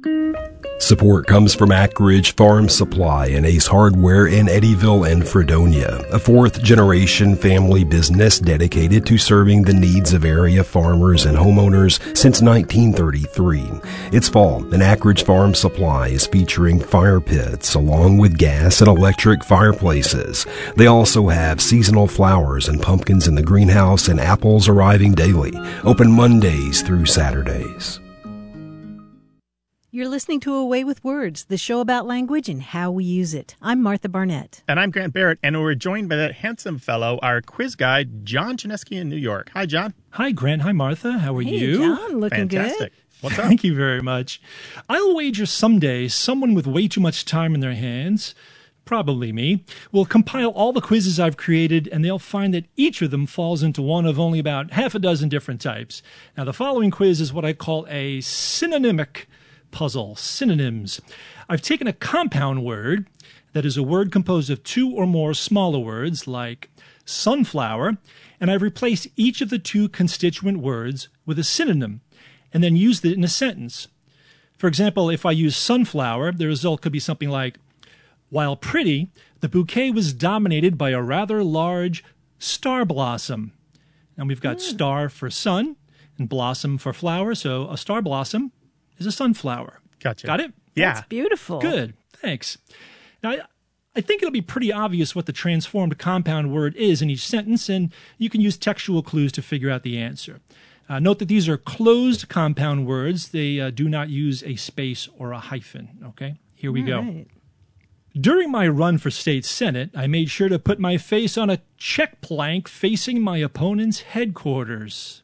Support comes from Ackridge Farm Supply and Ace Hardware in Eddyville and Fredonia, a fourth-generation family business dedicated to serving the needs of area farmers and homeowners since 1933. It's fall, and Ackridge Farm Supply is featuring fire pits along with gas and electric fireplaces. They also have seasonal flowers and pumpkins in the greenhouse and apples arriving daily, open Mondays through Saturdays. You're listening to A Way with Words, the show about language and how we use it. I'm Martha Barnett. And I'm Grant Barrett, and we're joined by that handsome fellow, our quiz guy, John Chaneski in New York. Hi, John. Hi, Grant. Hi, Martha. How are you? John, looking Fantastic. good. What's up? Thank you very much. I'll wager someday someone with way too much time in their hands, probably me, will compile all the quizzes I've created, and they'll find that each of them falls into one of only about half a dozen different types. Now, the following quiz is what I call a synonymic puzzle, synonyms. I've taken a compound word, that is a word composed of two or more smaller words like sunflower, and I've replaced each of the two constituent words with a synonym and then used it in a sentence. For example, if I use sunflower, the result could be something like, while pretty, the bouquet was dominated by a rather large star blossom. And we've got star for sun and blossom for flower, so a star blossom is a sunflower. Gotcha. Got it? Yeah. That's beautiful. Good. Thanks. Now, I think it'll be pretty obvious what the transformed compound word is in each sentence, and you can use textual clues to figure out the answer. Note that these are closed compound words. They do not use a space or a hyphen. Okay? Here we go. Right. During my run for state senate, I made sure to put my face on a check plank facing my opponent's headquarters.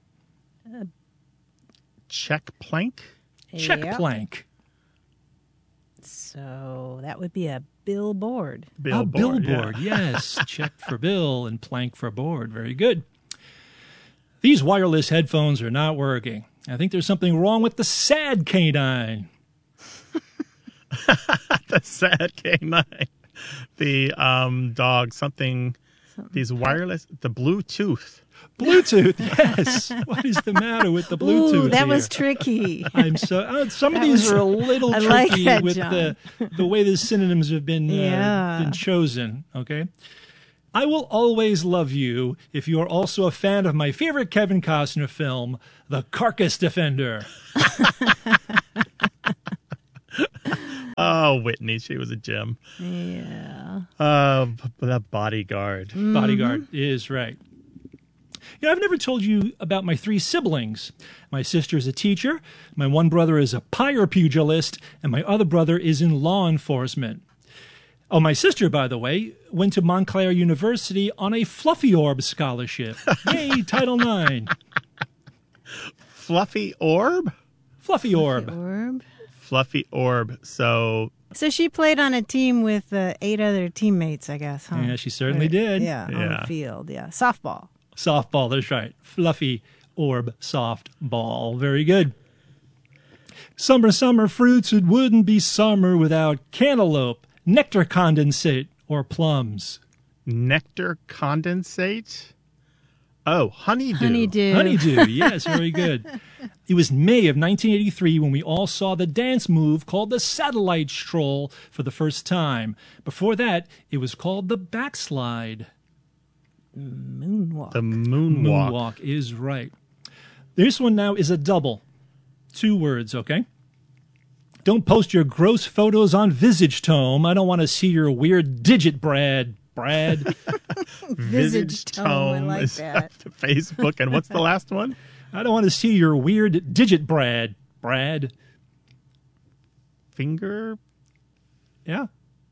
Check plank? Check Yep. plank. So that would be a billboard. A billboard, yes. Check for bill and plank for board. Very good. These wireless headphones are not working. I think there's something wrong with the sad canine. The sad canine. The dog, something, these wireless, the Bluetooth. Bluetooth, yes. What is the matter with the Bluetooth? Ooh, that here? was tricky. I'm so. Some of That these was- are a little I like tricky that, with John. the way the synonyms have been been chosen. Okay. I will always love you if you are also a fan of my favorite Kevin Costner film, The Carcass Defender. Oh, Whitney, she was a gem. Yeah. The Bodyguard. Bodyguard is right. You know, I've never told you about my three siblings. My sister is a teacher, my one brother is a pyre pugilist, and my other brother is in law enforcement. Oh, my sister, by the way, went to Montclair University on a Fluffy Orb scholarship. Yay, Title IX. Fluffy Orb? Fluffy Orb. Orb. Fluffy Orb. So So she played on a team with 8 other teammates, I guess, huh? Yeah, she certainly did. Yeah, on Yeah. the field. Yeah, softball. Softball, that's right. Fluffy Orb softball. Very good. Summer, summer fruits, it wouldn't be summer without cantaloupe, nectar condensate, or plums. nectar condensate. Oh, honeydew. Honeydew. Honeydew, yes, very good. It was May of 1983 when we all saw the dance move called the Satellite Stroll for the first time. Before that, it was called the Backslide. Moonwalk. The moonwalk. Moonwalk is right. This one now is a double. 2 words, okay? Don't post your gross photos on Visage Tome. I don't want to see your weird digit, Brad. Visage Tome, I like is that. the Facebook. And what's the last one? I don't want to see your weird digit, Brad. Finger. Yeah.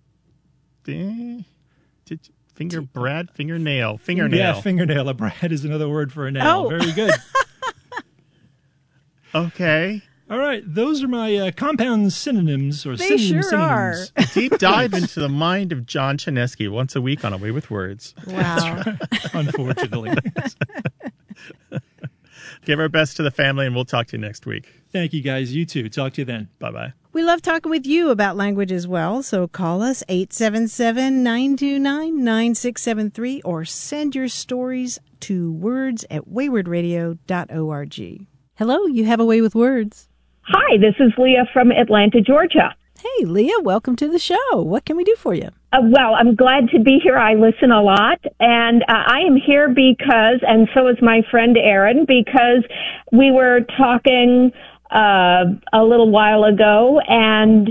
Finger. Brad. Fingernail. Fingernail. Yeah, fingernail. A Brad is another word for a nail. Oh. Very good. Okay. All right, those are my compound synonyms or They sure synonyms. are. Deep dive into the mind of John Chaneski once a week on A Way with Words. Wow. Unfortunately. Give our best to the family, and we'll talk to you next week. Thank you, guys. You too. Talk to you then. Bye-bye. We love talking with you about language as well, so call us 877-929-9673 or send your stories to words@waywardradio.org. Hello, you have a way with words. Hi, this is Leah from Atlanta, Georgia. Hey, Leah, welcome to the show. What can we do for you? Well, I'm glad to be here. I listen a lot, and I am here because, and so is my friend Aaron, because we were talking a little while ago, and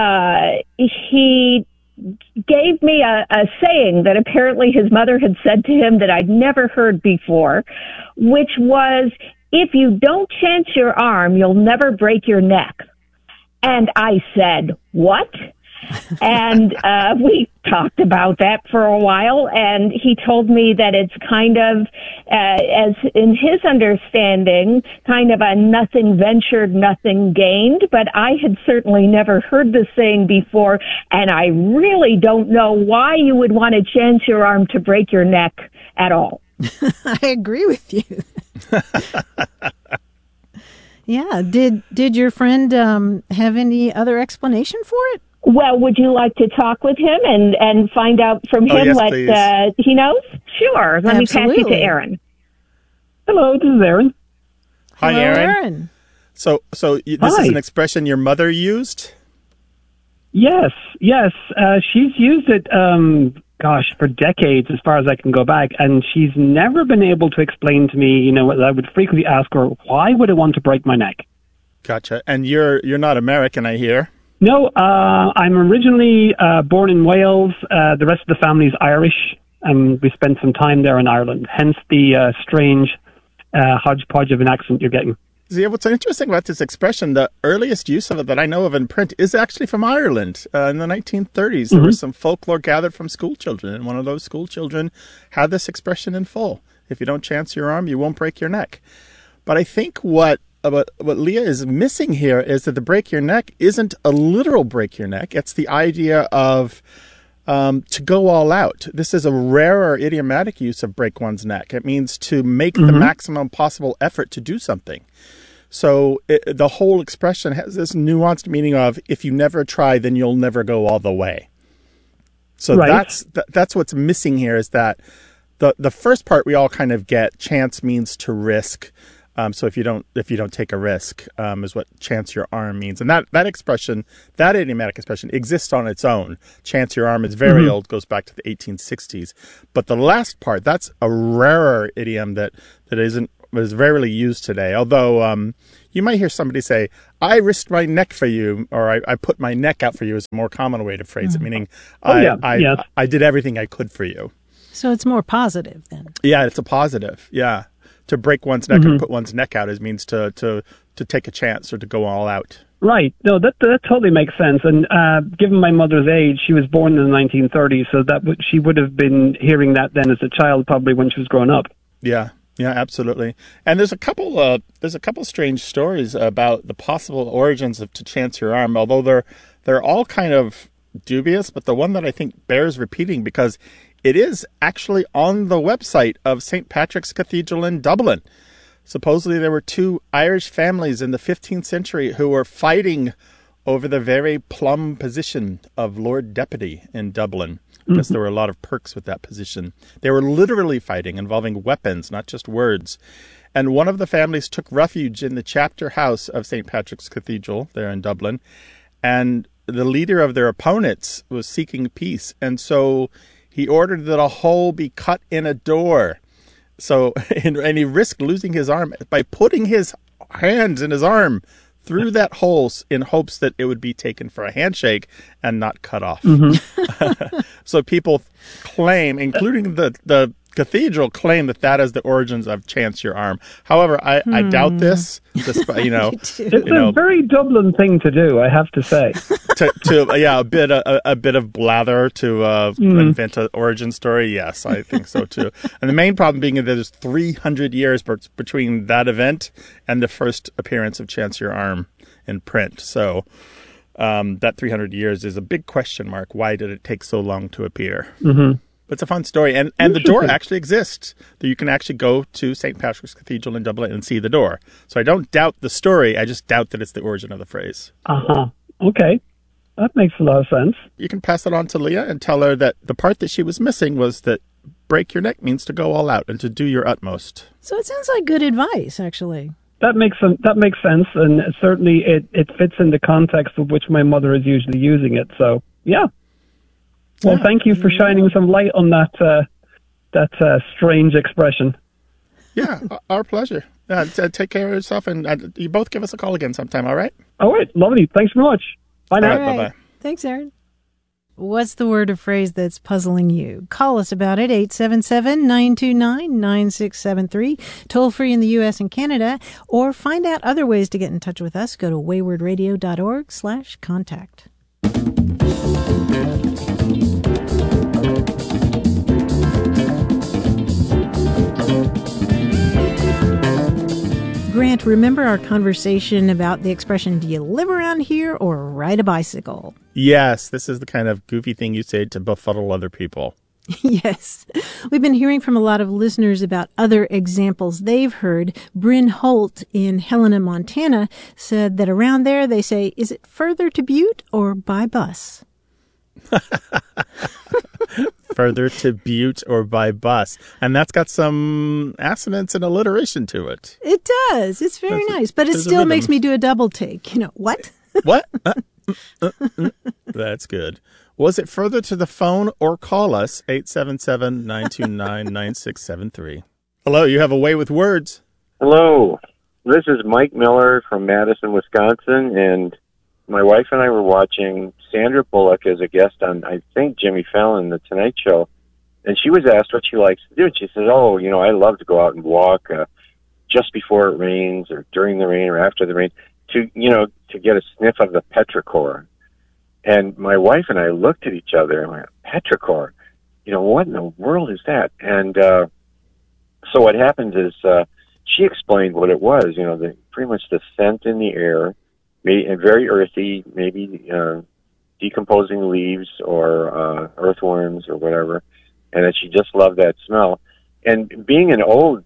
he gave me a saying that apparently his mother had said to him that I'd never heard before, which was, if you don't chance your arm, you'll never break your neck. And I said, what? And we talked about that for a while, and he told me that it's kind of, as in his understanding, kind of a nothing ventured, nothing gained, but I had certainly never heard this saying before, and I really don't know why you would want to chance your arm to break your neck at all. I agree with you. Yeah. Did your friend have any other explanation for it? Well, would you like to talk with him and find out from him yes, what he knows? Sure. Let me pass you to Aaron. Hello, this is Aaron. Hi, Hello, Aaron. So this is an expression your mother used? Yes. She's used it, for decades, as far as I can go back, and she's never been able to explain to me, I would frequently ask her, why would I want to break my neck? Gotcha. And you're not American, I hear. No, I'm originally born in Wales. The rest of the family is Irish, and we spent some time there in Ireland, hence the strange hodgepodge of an accent you're getting. See, what's interesting about this expression, the earliest use of it that I know of in print is actually from Ireland. In the 1930s, there was some folklore gathered from school children, and one of those school children had this expression in full. If you don't chance your arm, you won't break your neck. But I think what Leah is missing here is that the break your neck isn't a literal break your neck. It's the idea of to go all out. This is a rarer idiomatic use of break one's neck. It means to make the maximum possible effort to do something. So the whole expression has this nuanced meaning of, if you never try, then you'll never go all the way. So that's what's missing here, is that the first part we all kind of get. Chance means to risk. So if you don't take a risk, is what chance your arm means. And that expression, that idiomatic expression, exists on its own. Chance your arm is very old, goes back to the 1860s. But the last part, that's a rarer idiom that is rarely used today. Although you might hear somebody say, I risked my neck for you, or I put my neck out for you, is a more common way to phrase it, meaning I did everything I could for you. So it's more positive then. Yeah, it's a positive. Yeah. To break one's neck or put one's neck out means to take a chance or to go all out. Right. No, that totally makes sense. And given my mother's age, she was born in the 1930s, so she would have been hearing that then as a child, probably when she was growing up. Yeah. Yeah, absolutely. And there's a couple strange stories about the possible origins of "to chance your arm," although they're all kind of dubious. But the one that I think bears repeating, because it is actually on the website of St. Patrick's Cathedral in Dublin. Supposedly there were two Irish families in the 15th century who were fighting over the very plum position of Lord Deputy in Dublin, because there were a lot of perks with that position. They were literally fighting, involving weapons, not just words. And one of the families took refuge in the chapter house of St. Patrick's Cathedral there in Dublin, and the leader of their opponents was seeking peace, and so he ordered that a hole be cut in a door. So, and he risked losing his arm by putting his hands in his arm through that hole in hopes that it would be taken for a handshake and not cut off. So people claim, including the cathedral, claim that is the origins of chance your arm. However, I doubt this. It's a very Dublin thing to do, I have to say. A bit of blather to invent an origin story. Yes, I think so too. And the main problem being that there's 300 years between that event and the first appearance of chance your arm in print. So that 300 years is a big question mark. Why did it take so long to appear? But it's a fun story. And the door actually exists. You can actually go to St. Patrick's Cathedral in Dublin and see the door. So I don't doubt the story. I just doubt that it's the origin of the phrase. Okay. That makes a lot of sense. You can pass it on to Leah and tell her that the part that she was missing was that break your neck means to go all out and to do your utmost. So it sounds like good advice, actually. That makes sense, and certainly it fits in the context of which my mother is usually using it. So, yeah. Well, thank you for shining some light on that strange expression. Yeah, our pleasure. Take care of yourself, and you both give us a call again sometime, all right? All right, lovely. Thanks very much. Bye now. All right, bye-bye. Thanks, Aaron. What's the word or phrase that's puzzling you? Call us about it, 877-929-9673, toll free in the U.S. and Canada, or find out other ways to get in touch with us. Go to waywardradio.org/contact. Grant, remember our conversation about the expression, do you live around here or ride a bicycle? Yes, this is the kind of goofy thing you say to befuddle other people. Yes. We've been hearing from a lot of listeners about other examples they've heard. Bryn Holt in Helena, Montana, said that around there they say, is it further to Butte or by bus? Further to Butte or by bus. And that's got some assonance and alliteration to it. It does. It's very nice. But it still makes me do a double take. You know, what? What? That's good. Was it further to the phone or call us, 877-929-9673. Hello, you have a way with words. Hello. This is Mike Miller from Madison, Wisconsin, and my wife and I were watching Sandra Bullock as a guest on, I think, Jimmy Fallon, The Tonight Show, and she was asked what she likes to do, and she said, I love to go out and walk just before it rains or during the rain or after the rain to get a sniff of the petrichor. And my wife and I looked at each other and went, petrichor? What in the world is that? And so what happened is she explained what it was, pretty much the scent in the air, and very earthy, maybe decomposing leaves or earthworms or whatever, and that she just loved that smell. And being an old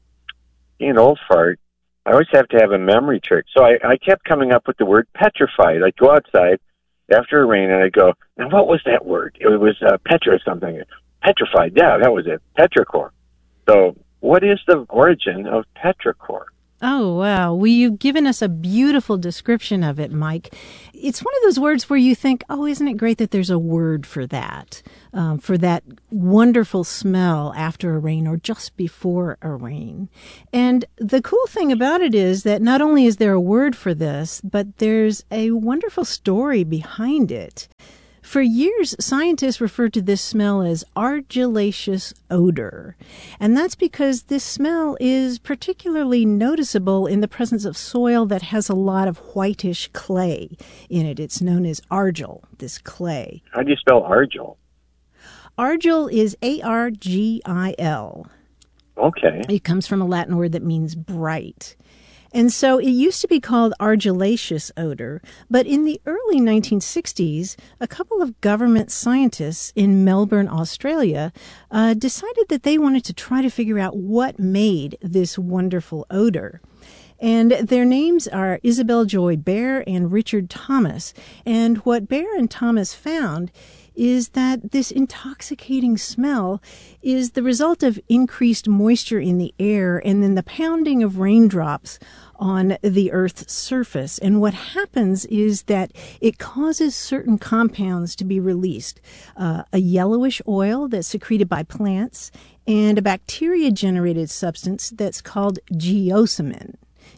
fart, I always have to have a memory trick. So I kept coming up with the word petrified. I'd go outside after a rain and I'd go, now what was that word? It was petra something. Petrified, yeah, that was it. Petrichor. So what is the origin of petrichor? Oh, wow. Well, you've given us a beautiful description of it, Mike. It's one of those words where you think, isn't it great that there's a word for that wonderful smell after a rain or just before a rain. And the cool thing about it is that not only is there a word for this, but there's a wonderful story behind it. For years, scientists referred to this smell as argillaceous odor. And that's because this smell is particularly noticeable in the presence of soil that has a lot of whitish clay in it. It's known as argil, this clay. How do you spell argil? Argil is A-R-G-I-L. Okay. It comes from a Latin word that means bright. And so it used to be called argillaceous odor, but in the early 1960s, a couple of government scientists in Melbourne, Australia, decided that they wanted to try to figure out what made this wonderful odor. And their names are Isabel Joy Baer and Richard Thomas. And what Baer and Thomas found is that this intoxicating smell is the result of increased moisture in the air and then the pounding of raindrops on the Earth's surface. And what happens is that it causes certain compounds to be released. A yellowish oil that's secreted by plants and a bacteria-generated substance that's called geosmin,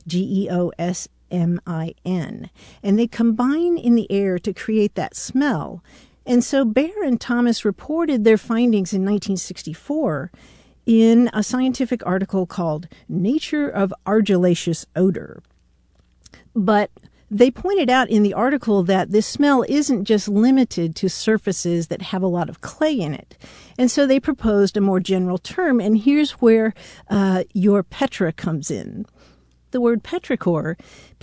Geosmin. And they combine in the air to create that smell. And so Baer and Thomas reported their findings in 1964 in a scientific article called Nature of Argillaceous Odor. But they pointed out in the article that this smell isn't just limited to surfaces that have a lot of clay in it. And so they proposed a more general term, and here's where your Petra comes in. The word petrichor,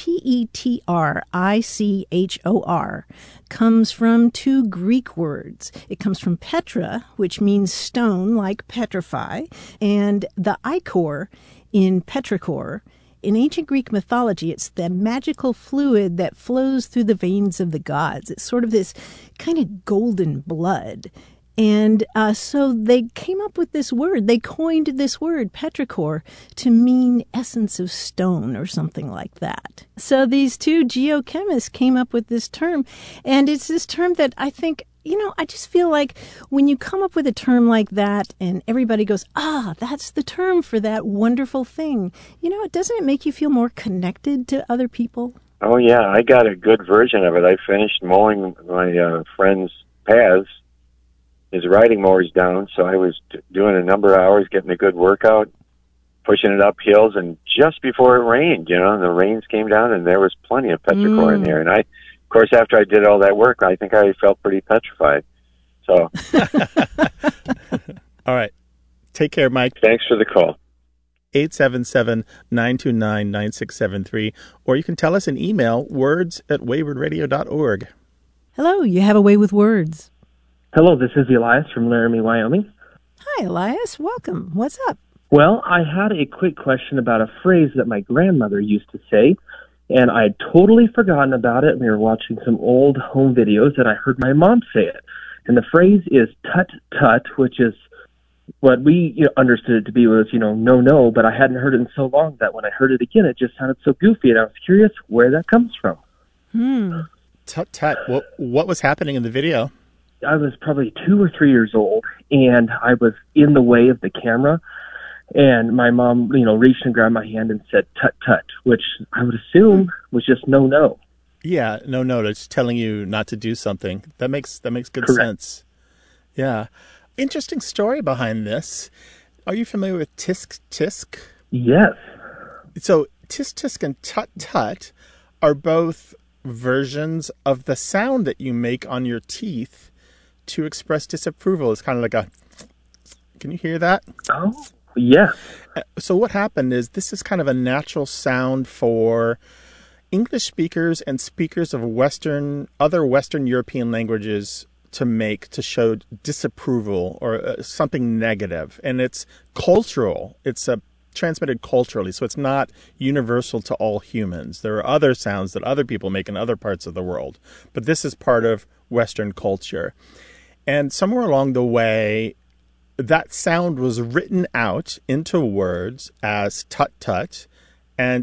Petrichor, comes from two Greek words. It comes from petra, which means stone, like petrify, and the ichor in petrichor. In ancient Greek mythology, it's the magical fluid that flows through the veins of the gods. It's sort of this kind of golden blood. And so they came up with this word. They coined this word, petrichor, to mean essence of stone or something like that. So these two geochemists came up with this term. And it's this term that I think, I just feel like when you come up with a term like that and everybody goes, that's the term for that wonderful thing, doesn't it make you feel more connected to other people? Oh, yeah. I got a good version of it. I finished mowing my friend's paths, his riding mower's down, so I was doing a number of hours, getting a good workout, pushing it up hills, and just before it rained, and the rains came down, and there was plenty of petrichor in there. And of course, after I did all that work, I think I felt pretty petrified. So, all right. Take care, Mike. Thanks for the call. 877-929-9673, or you can tell us an email, words@waywardradio.org. Hello, you have a way with words. Hello, this is Elias from Laramie, Wyoming. Hi, Elias. Welcome. What's up? Well, I had a quick question about a phrase that my grandmother used to say, and I had totally forgotten about it. We were watching some old home videos, and I heard my mom say it. And the phrase is tut-tut, which is what we understood it to be was, no, but I hadn't heard it in so long that when I heard it again, it just sounded so goofy, and I was curious where that comes from. Tut-tut. What was happening in the video? I was probably 2 or 3 years old, and I was in the way of the camera, and my mom, reached and grabbed my hand and said, tut-tut, which I would assume was just no. Yeah, no, it's telling you not to do something. That makes good Correct. sense. Yeah. Interesting story behind this. Are you familiar with tisk-tisk? Yes. So tisk-tisk and tut-tut are both versions of the sound that you make on your teeth to express disapproval. It's kind of like can you hear that? Oh, yeah. So what happened is this is kind of a natural sound for English speakers and speakers of other Western European languages to make to show disapproval or something negative. And it's cultural. It's transmitted culturally, so it's not universal to all humans. There are other sounds that other people make in other parts of the world, but this is part of Western culture. And somewhere along the way, that sound was written out into words as tut-tut and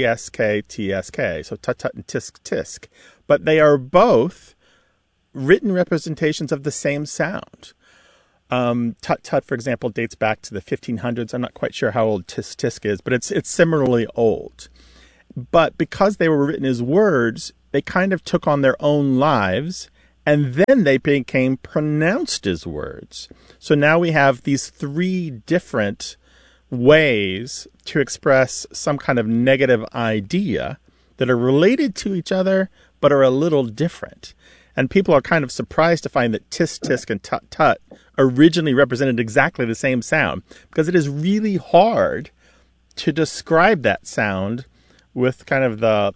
tsk, so tut-tut and tisk-tisk. But they are both written representations of the same sound. Tut-tut, for example, dates back to the 1500s. I'm not quite sure how old tisk-tisk is, but it's similarly old. But because they were written as words, they kind of took on their own lives, and then they became pronounced as words. So now we have these 3 different ways to express some kind of negative idea that are related to each other, but are a little different. And people are kind of surprised to find that tisk-tisk and tut-tut originally represented exactly the same sound, because it is really hard to describe that sound with kind of the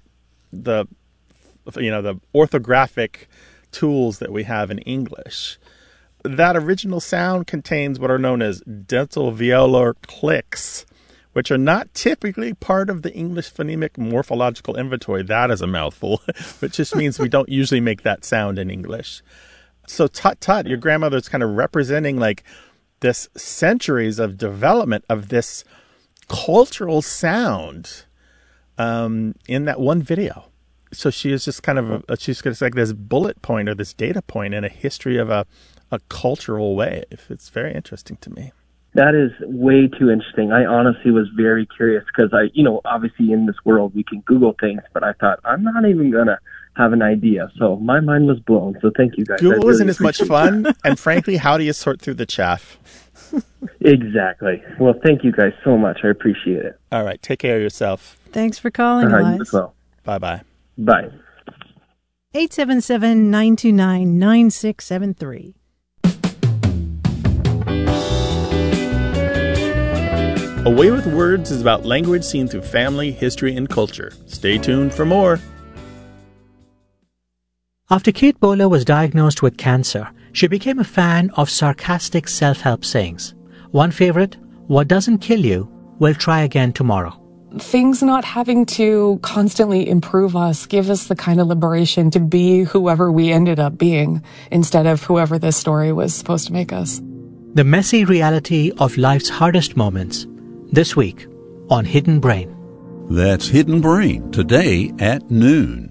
orthographic tools that we have in English. That original sound contains what are known as dental velar clicks, which are not typically part of the English phonemic morphological inventory. That is a mouthful, which just means we don't usually make that sound in English. So tut-tut, your grandmother's kind of representing like this centuries of development of this cultural sound in that one video. So she is just kind of, she's like this bullet point or this data point in a history of a cultural wave. It's very interesting to me. That is way too interesting. I honestly was very curious because obviously in this world we can Google things, but I thought I'm not even going to have an idea. So my mind was blown. So thank you guys. Google isn't as much fun. And frankly, how do you sort through the chaff? Exactly. Well, thank you guys so much. I appreciate it. All right. Take care of yourself. Thanks for calling, Elias. You as well. Bye-bye. Bye. 877-929-9673. A Way with Words is about language seen through family, history, and culture. Stay tuned for more. After Kate Bowler was diagnosed with cancer, she became a fan of sarcastic self-help sayings. One favorite, "What doesn't kill you will try again tomorrow." things not having to constantly improve us give us the kind of liberation to be whoever we ended up being instead of whoever this story was supposed to make us. The messy reality of life's hardest moments, this week on Hidden Brain. That's Hidden Brain, today at noon.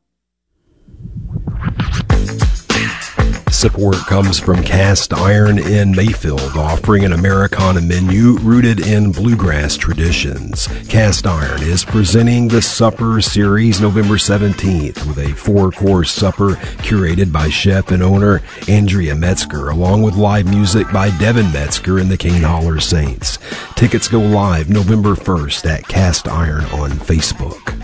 Support comes from Cast Iron in Mayfield, offering an Americana menu rooted in bluegrass traditions. Cast Iron is presenting the Supper Series November 17th with a 4-course supper curated by chef and owner Andrea Metzger, along with live music by Devin Metzger and the Cane Holler Saints. Tickets go live November 1st at Cast Iron on Facebook.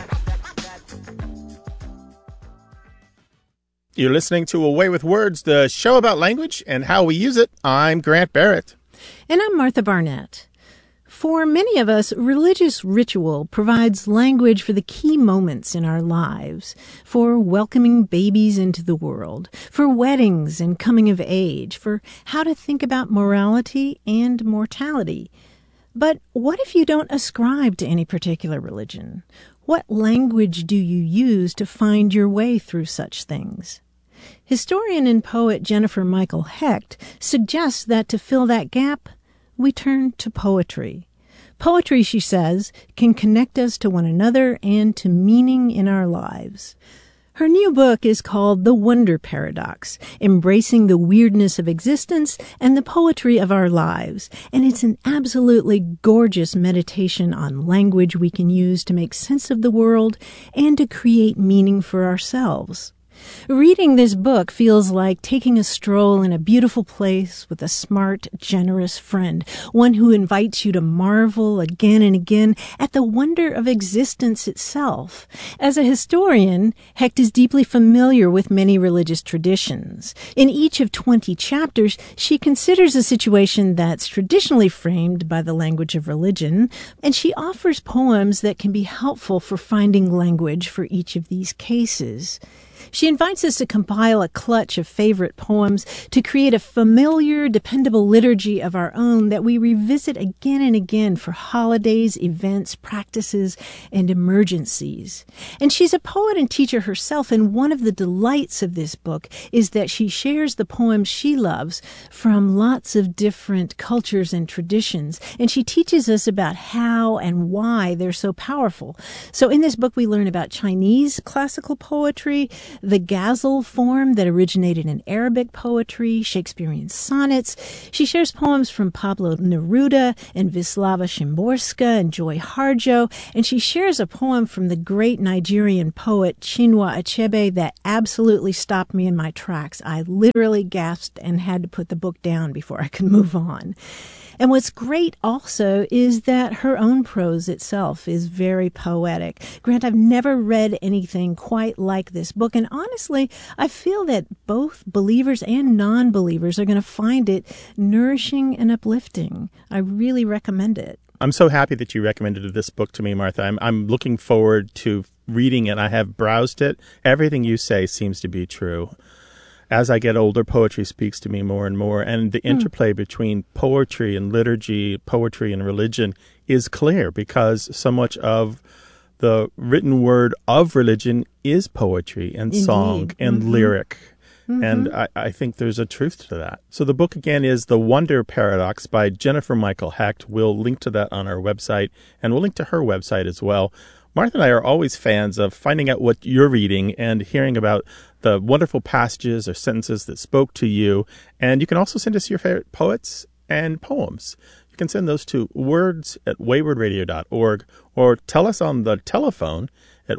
You're listening to A Way with Words, the show about language and how we use it. I'm Grant Barrett. And I'm Martha Barnett. For many of us, religious ritual provides language for the key moments in our lives, for welcoming babies into the world, for weddings and coming of age, for how to think about morality and mortality. But what if you don't ascribe to any particular religion? What language do you use to find your way through such things? Historian and poet Jennifer Michael Hecht suggests that to fill that gap, we turn to poetry. Poetry, she says, can connect us to one another and to meaning in our lives. Her new book is called The Wonder Paradox, Embracing the Weirdness of Existence and the Poetry of Our Lives. And it's an absolutely gorgeous meditation on language we can use to make sense of the world and to create meaning for ourselves. Reading this book feels like taking a stroll in a beautiful place with a smart, generous friend, one who invites you to marvel again and again at the wonder of existence itself. As a historian, Hecht is deeply familiar with many religious traditions. In each of 20 chapters, she considers a situation that's traditionally framed by the language of religion, and she offers poems that can be helpful for finding language for each of these cases. She invites us to compile a clutch of favorite poems to create a familiar, dependable liturgy of our own that we revisit again and again for holidays, events, practices, and emergencies. And she's a poet and teacher herself, and one of the delights of this book is that she shares the poems she loves from lots of different cultures and traditions, and she teaches us about how and why they're so powerful. So in this book, we learn about Chinese classical poetry, the ghazal form that originated in Arabic poetry, Shakespearean sonnets. She shares poems from Pablo Neruda and Wisława Szymborska and Joy Harjo, and she shares a poem from the great Nigerian poet Chinua Achebe that absolutely stopped me in my tracks. I literally gasped and had to put the book down before I could move on. And what's great also is that her own prose itself is very poetic. Grant, I've never read anything quite like this book, and honestly, I feel that both believers and non-believers are going to find it nourishing and uplifting. I really recommend it. I'm so happy that you recommended this book to me, Martha. I'm looking forward to reading it. I have browsed it. Everything you say seems to be true. As I get older, poetry speaks to me more and more, and the interplay between poetry and liturgy, poetry and religion is clear because so much of the written word of religion is poetry and song and lyric. And I think there's a truth to that. So the book, again, is The Wonder Paradox by Jennifer Michael Hecht. We'll link to that on our website, and we'll link to her website as well. Martha and I are always fans of finding out what you're reading and hearing about the wonderful passages or sentences that spoke to you. And you can also send us your favorite poets and poems. You can send those to words@waywardradio.org or tell us on the telephone at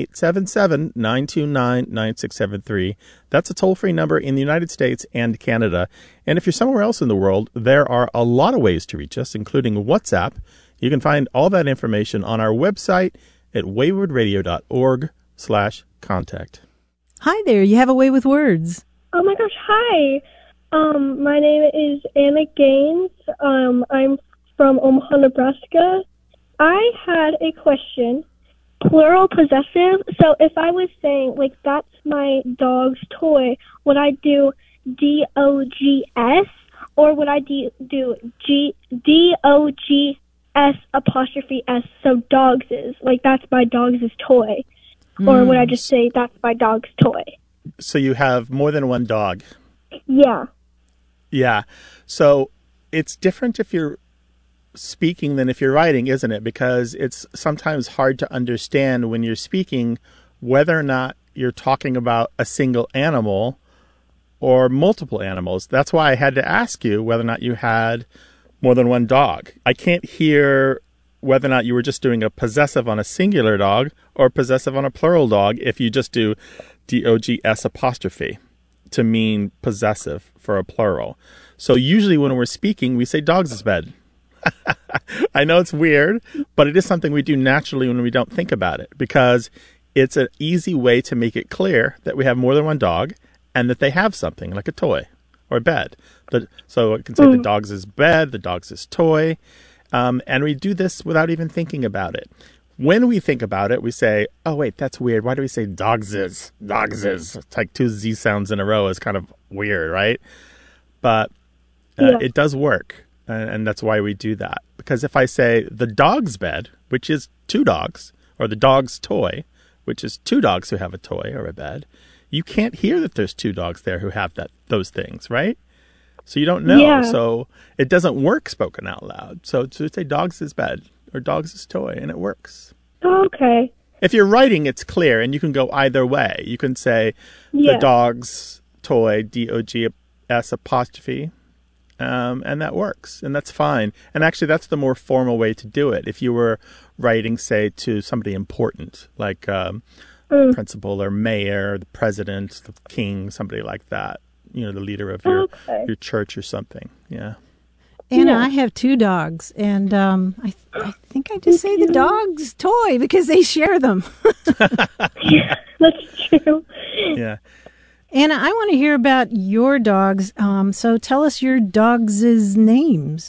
1-877-929-9673. That's a toll-free number in the United States and Canada. And if you're somewhere else in the world, there are a lot of ways to reach us, including WhatsApp. You can find all that information on our website at waywardradio.org/contact. Hi there, you have a way with words. Oh my gosh, hi. My name is Anna Gaines. I'm from Omaha, Nebraska. I had a question. Plural possessive. So if I was saying, like, that's my dog's toy, would I do DOGS or would I do DOG S''S, so dogs is. Like, that's my dog's toy. Or would I just say, that's my dog's toy? So you have more than one dog. Yeah. Yeah. So it's different if you're speaking than if you're writing, isn't it? Because it's sometimes hard to understand when you're speaking whether or not you're talking about a single animal or multiple animals. That's why I had to ask you whether or not you had more than one dog. I can't hear whether or not you were just doing a possessive on a singular dog or possessive on a plural dog if you just do DOGS' to mean possessive for a plural. So usually when we're speaking, we say dogs' bed. I know it's weird, but it is something we do naturally when we don't think about it, because it's an easy way to make it clear that we have more than one dog and that they have something like a toy or a bed. So it can say the dog's bed, the dog's toy, and we do this without even thinking about it. When we think about it, we say, oh, wait, that's weird. Why do we say dog's? Dog's. It's like two Z sounds in a row is kind of weird, right? But it does work, and that's why we do that. Because if I say the dog's bed, which is two dogs, or the dog's toy, which is two dogs who have a toy or a bed, you can't hear that there's two dogs there who have those things, right? So you don't know. Yeah. So it doesn't work spoken out loud. So to say dog's bed or dog's toy, and it works. Okay. If you're writing, it's clear, and you can go either way. You can say the dog's toy, DOGS', and that works, and that's fine. And actually, that's the more formal way to do it. If you were writing, say, to somebody important, like principal or mayor, the president, the king, somebody like that, the leader of your church or something. Yeah. Anna, I have two dogs, and I think I just say the dog's toy because they share them. Yeah, that's true. Yeah. Anna, I want to hear about your dogs, so tell us your dogs' names.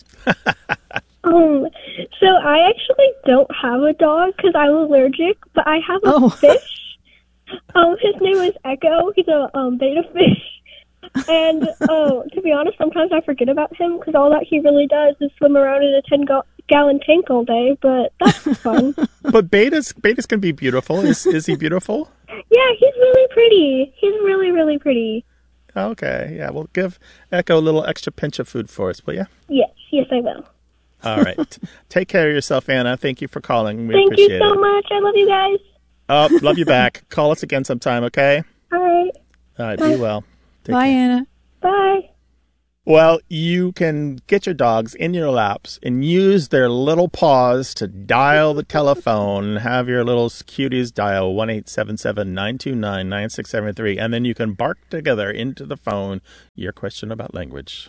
So I actually don't have a dog because I'm allergic, but I have a fish. His name is Echo. He's a betta fish. And to be honest, sometimes I forget about him because all that he really does is swim around in a 10-gallon tank all day, but that's fun. But betas can be beautiful. Is he beautiful? Yeah, he's really pretty. He's really, really pretty. Okay, yeah. Well, give Echo a little extra pinch of food for us, will you? Yes, I will. All right. Take care of yourself, Anna. Thank you for calling. We Thank appreciate you so it. much. I love you guys. Oh, love you back. Call us again sometime, okay? All right. All right, be well. Bye, Anna. Bye. Well, you can get your dogs in your laps and use their little paws to dial the telephone. Have your little cuties dial 1-877-929-9673, and then you can bark together into the phone your question about language.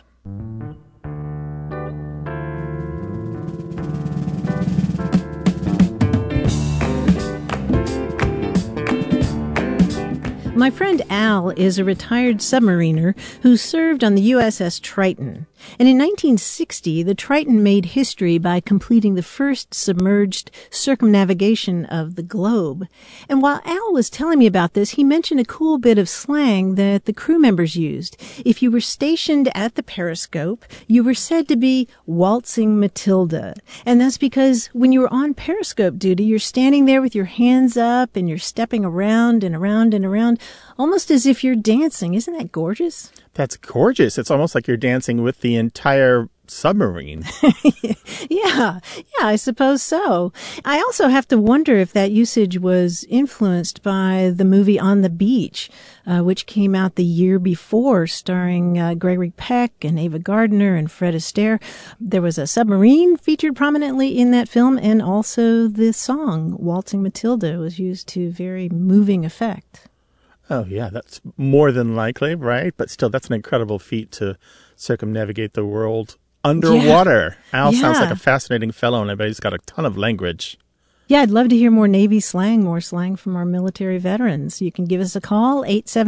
My friend Al is a retired submariner who served on the USS Triton. And in 1960, the Triton made history by completing the first submerged circumnavigation of the globe. And while Al was telling me about this, he mentioned a cool bit of slang that the crew members used. If you were stationed at the periscope, you were said to be waltzing Matilda. And that's because when you were on periscope duty, you're standing there with your hands up and you're stepping around and around and around, almost as if you're dancing. Isn't that gorgeous? That's gorgeous. It's almost like you're dancing with the entire submarine. Yeah, I suppose so. I also have to wonder if that usage was influenced by the movie On the Beach, which came out the year before, starring Gregory Peck and Ava Gardner and Fred Astaire. There was a submarine featured prominently in that film, and also the song Waltzing Matilda was used to very moving effect. Oh, yeah, that's more than likely, right? But still, that's an incredible feat to circumnavigate the world underwater. Yeah. Al sounds like a fascinating fellow, and I bet he's got a ton of language. Yeah, I'd love to hear more Navy slang, more slang from our military veterans. You can give us a call,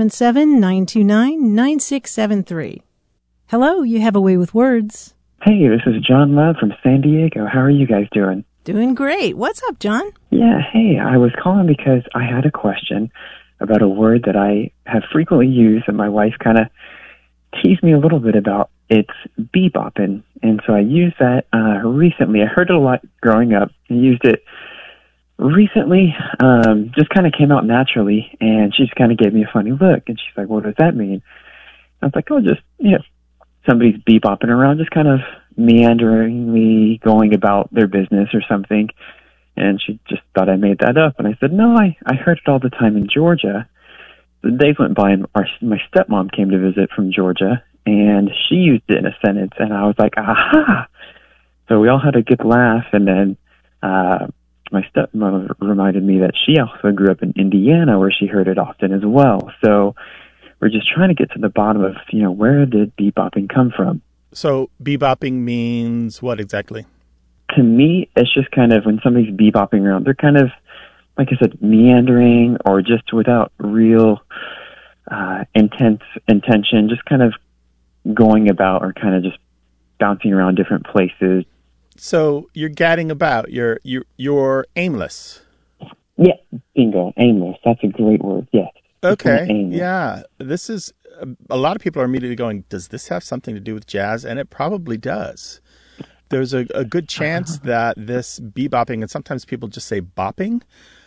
877-929-9673. Hello, you have a way with words. Hey, this is John Love from San Diego. How are you guys doing? Doing great. What's up, John? Yeah, hey, I was calling because I had a question about a word that I have frequently used and my wife kind of teased me a little bit about it's bebopping. And so I used that recently. I heard it a lot growing up. I used it recently, just kind of came out naturally, and she just kind of gave me a funny look, and she's like, what does that mean? I was like, oh, just, somebody's bebopping around, just kind of meanderingly going about their business or something. And she just thought I made that up. And I said, no, I heard it all the time in Georgia. The days went by, and my stepmom came to visit from Georgia, and she used it in a sentence, and I was like, aha! So we all had a good laugh, and then my stepmother reminded me that she also grew up in Indiana, where she heard it often as well. So we're just trying to get to the bottom of, where did bebopping come from? So bebopping means what exactly? To me, it's just kind of when somebody's bebopping around, they're kind of, like I said, meandering or just without real intense intention, just kind of going about or kind of just bouncing around different places. So you're gadding about. You're aimless. Yeah, bingo, aimless. That's a great word. Yes. Okay. Yeah. This is a lot of people are immediately going, does this have something to do with jazz? And it probably does. There's a good chance that this bebopping, and sometimes people just say bopping,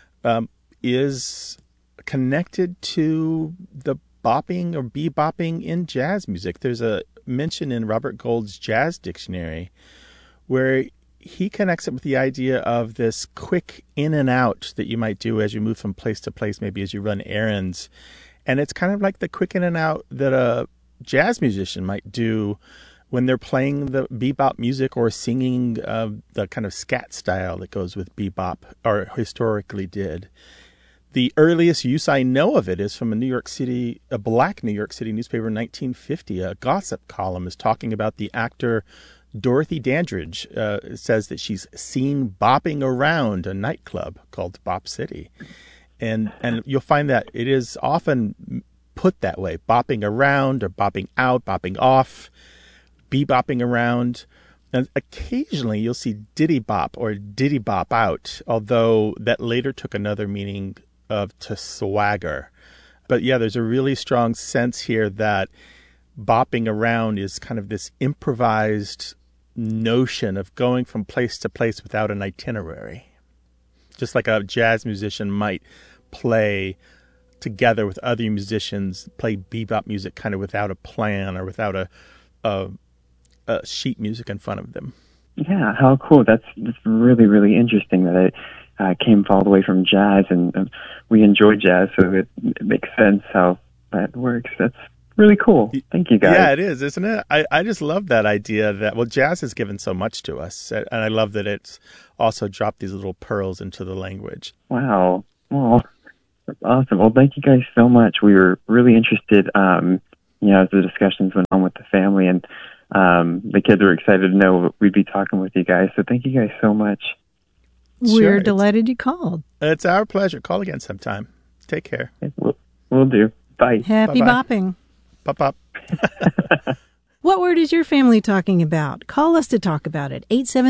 is connected to the bopping or bebopping in jazz music. There's a mention in Robert Gould's Jazz Dictionary where he connects it with the idea of this quick in and out that you might do as you move from place to place, maybe as you run errands. And it's kind of like the quick in and out that a jazz musician might do when they're playing the bebop music or singing the kind of scat style that goes with bebop, or historically did. The earliest use I know of it is from a black New York City newspaper in 1950. A gossip column is talking about the actor Dorothy Dandridge. Says that she's seen bopping around a nightclub called Bop City. And you'll find that it is often put that way, bopping around or bopping out, bopping off, bebopping around. And occasionally you'll see diddy bop or diddy bop out, although that later took another meaning of to swagger. But yeah, there's a really strong sense here that bopping around is kind of this improvised notion of going from place to place without an itinerary. Just like a jazz musician might play together with other musicians, play bebop music kind of without a plan or without a sheet music in front of them. Yeah, how cool. That's really, really interesting that it came all the way from jazz, and we enjoy jazz, so it makes sense how that works. That's really cool. Thank you, guys. Yeah, it is, isn't it? I just love that idea that, well, jazz has given so much to us, and I love that it's also dropped these little pearls into the language. Wow. Well, that's awesome. Well, thank you guys so much. We were really interested, as the discussions went on with the family, and the kids were excited to know we'd be talking with you guys. So thank you guys so much. We're delighted you called. It's our pleasure. Call again sometime. Take care. We'll do. Bye. Happy bopping. Pop, pop. What word is your family talking about? Call us to talk about it.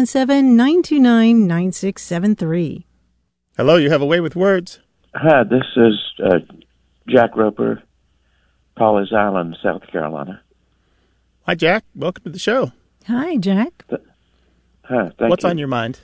877-929-9673. Hello, you have a way with words. Hi, this is Jack Roper, Pawleys Island, South Carolina. Hi, Jack. Welcome to the show. Hi, Jack. Hi, thank What's you. on your mind?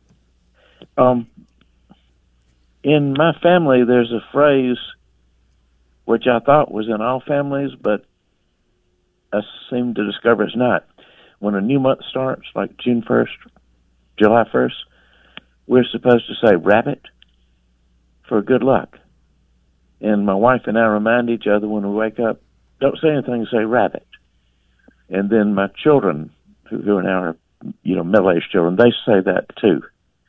In my family, there's a phrase which I thought was in all families, but I seem to discover it's not. When a new month starts, like June 1st, July 1st, we're supposed to say rabbit for good luck. And my wife and I remind each other when we wake up, don't say anything, say rabbit. And then my children, who are now middle-aged children, they say that too.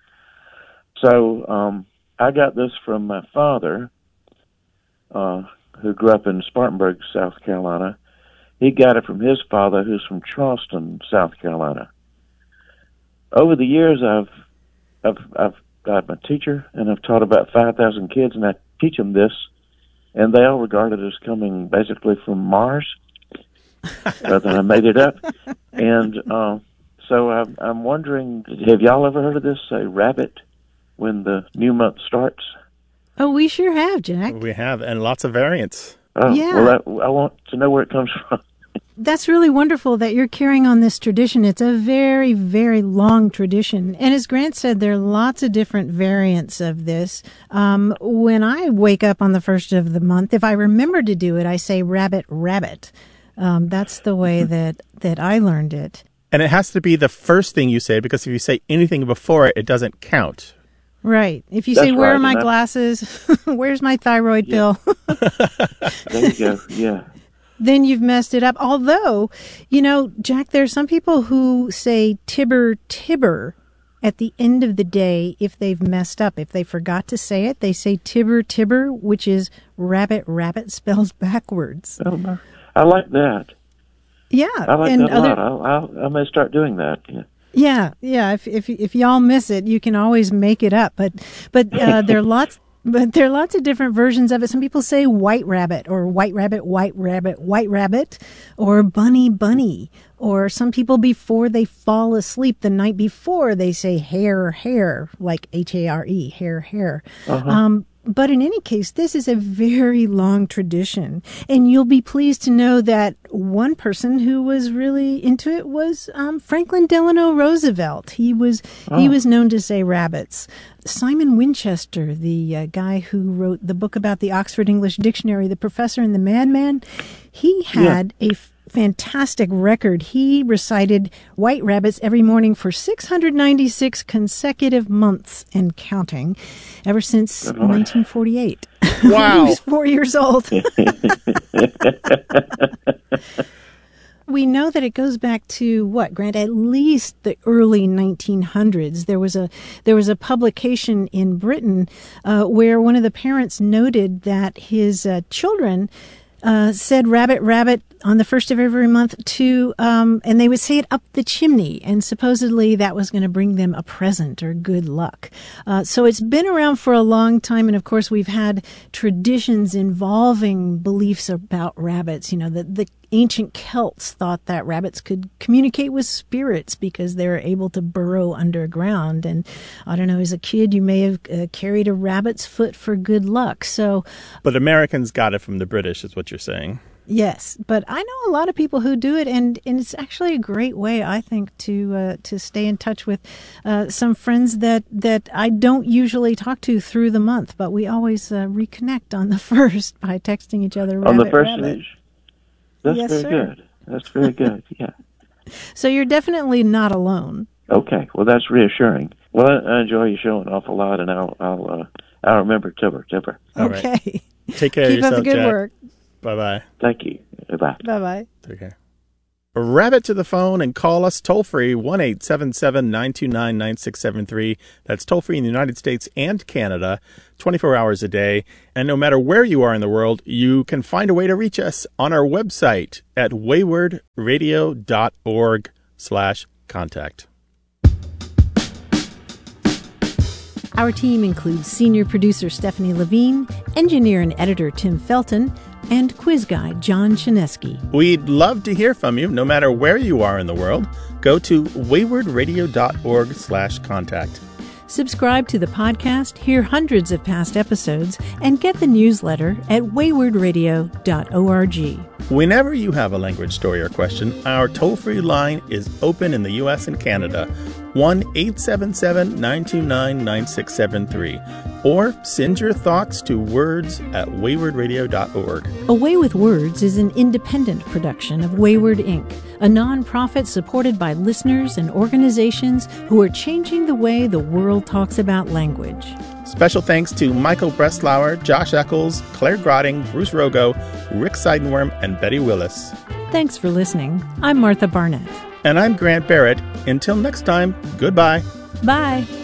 So I got this from my father, who grew up in Spartanburg, South Carolina. He got it from his father, who's from Charleston, South Carolina. Over the years, I've I'm a teacher, and I've taught about 5,000 kids, and I teach them this, and they all regard it as coming basically from Mars, rather than I made it up. And so I'm wondering, have y'all ever heard of this, say rabbit, when the new month starts? Oh, we sure have, Jack. We have, and lots of variants. Oh, yeah. Well, I want to know where it comes from. That's really wonderful that you're carrying on this tradition. It's a very, very long tradition. And as Grant said, there are lots of different variants of this. When I wake up on the first of the month, if I remember to do it, I say rabbit, rabbit. That's the way that I learned it. And it has to be the first thing you say, because if you say anything before it, it doesn't count. Right. If you say, where are my glasses? Where's my thyroid pill? There you go. Yeah. Then you've messed it up. Although, Jack, there are some people who say tibber, tibber at the end of the day if they've messed up. If they forgot to say it, they say tibber, tibber, which is rabbit, rabbit spelled backwards. Oh, I like that. Yeah. I like that a lot. I may start doing that. Yeah. Yeah. If y'all miss it, you can always make it up. But there are lots. But there are lots of different versions of it. Some people say white rabbit, or white rabbit, white rabbit, white rabbit, or bunny, bunny. Or some people, before they fall asleep the night before, they say hare, hare, like H-A-R-E, hare, hare. Uh-huh. But in any case, this is a very long tradition. And you'll be pleased to know that one person who was really into it was Franklin Delano Roosevelt. He was known to say rabbits. Simon Winchester, the guy who wrote the book about the Oxford English Dictionary, The Professor and the Madman, he had a fantastic record. He recited white rabbits every morning for 696 consecutive months and counting, ever since 1948. Wow. He was 4 years old. We know that it goes back to what, Grant? At least the early 1900s. There was a publication in Britain where one of the parents noted that his children said rabbit, rabbit on the first of every month and they would say it up the chimney, and supposedly that was going to bring them a present or good luck. So it's been around for a long time, and of course we've had traditions involving beliefs about rabbits. The ancient Celts thought that rabbits could communicate with spirits because they were able to burrow underground. And I don't know, as a kid, you may have carried a rabbit's foot for good luck. But Americans got it from the British, is what you're saying. Yes, but I know a lot of people who do it, and it's actually a great way, I think, to stay in touch with some friends that I don't usually talk to through the month, but we always reconnect on the first by texting each other. On the first rabbit. page. That's yes, very sir. good. That's very good. Yeah. So you're definitely not alone. Okay. Well, that's reassuring. Well, I enjoy your show an awful lot, and I'll remember tibber. All okay. Right. Take care Keep of yourself, up the good Jack. work. Bye-bye. Thank you. Bye. Bye-bye. Take care. Rabbit to the phone and call us toll-free, 1-877-929-9673. That's toll-free in the United States and Canada, 24 hours a day. And no matter where you are in the world, you can find a way to reach us on our website at waywardradio.org/contact. Our team includes senior producer Stephanie Levine, engineer and editor Tim Felton, and quiz guy John Chinesky. We'd love to hear from you, no matter where you are in the world. Go to waywardradio.org/contact. Subscribe to the podcast, hear hundreds of past episodes, and get the newsletter at waywardradio.org. Whenever you have a language story or question, our toll-free line is open in the U.S. and Canada, 1-877-929-9673. Or send your thoughts to words@waywardradio.org. A Way with Words is an independent production of Wayward Inc., a nonprofit supported by listeners and organizations who are changing the way the world talks about language. Special thanks to Michael Breslauer, Josh Eccles, Claire Grotting, Bruce Rogo, Rick Seidenworm, and Betty Willis. Thanks for listening. I'm Martha Barnett. And I'm Grant Barrett. Until next time, goodbye. Bye.